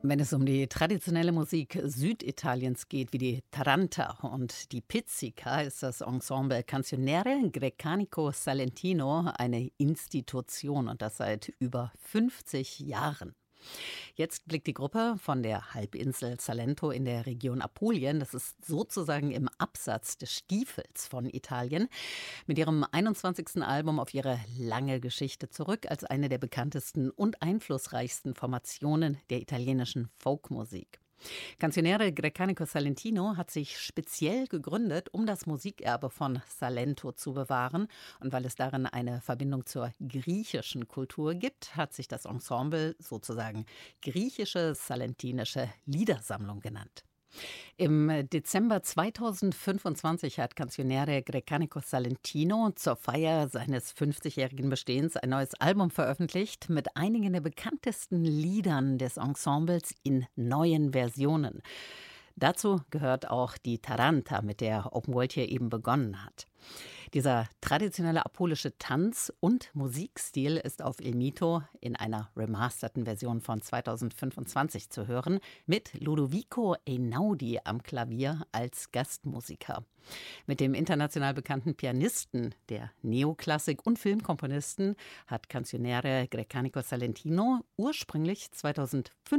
Wenn es um die traditionelle Musik Süditaliens geht, wie die Taranta und die Pizzica, ist das Ensemble Canzoniere Grecanico Salentino eine Institution und das seit über 50 Jahren. Jetzt blickt die Gruppe von der Halbinsel Salento in der Region Apulien, das ist sozusagen im Absatz des Stiefels von Italien, mit ihrem 21. Album auf ihre lange Geschichte zurück als eine der bekanntesten und einflussreichsten Formationen der italienischen Folkmusik. Canzoniere Grecanico Salentino hat sich speziell gegründet, um das Musikerbe von Salento zu bewahren. Und weil es darin eine Verbindung zur griechischen Kultur gibt, hat sich das Ensemble sozusagen griechische salentinische Liedersammlung genannt. Im Dezember 2025 hat Canzoniere Grecanico Salentino zur Feier seines 50-jährigen Bestehens ein neues Album veröffentlicht mit einigen der bekanntesten Liedern des Ensembles in neuen Versionen. Dazu gehört auch die Taranta, mit der Open World hier eben begonnen hat. Dieser traditionelle apulische Tanz- und Musikstil ist auf Il Mito in einer remasterten Version von 2025 zu hören, mit Ludovico Einaudi am Klavier als Gastmusiker. Mit dem international bekannten Pianisten der Neoklassik und Filmkomponisten hat Canzoniere Grecanico Salentino ursprünglich 2005